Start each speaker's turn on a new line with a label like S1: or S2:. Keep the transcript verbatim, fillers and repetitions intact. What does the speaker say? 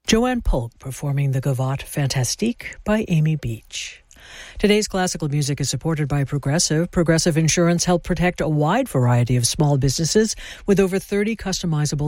S1: Joanne Polk performing the Gavotte Fantastique by Amy Beach. Today's classical music is supported by Progressive. Progressive Insurance helps protect a wide variety of small businesses with over thirty customizable